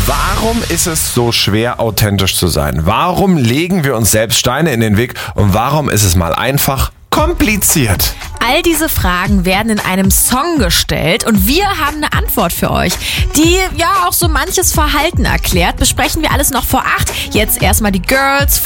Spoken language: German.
Warum ist es so schwer, authentisch zu sein? Warum legen wir uns selbst Steine in den Weg? Und warum ist es mal einfach kompliziert? All diese Fragen werden in einem Song gestellt und wir haben eine Antwort für euch, die ja auch so manches Verhalten erklärt. Besprechen wir alles noch vor 8. Jetzt erstmal die Girls.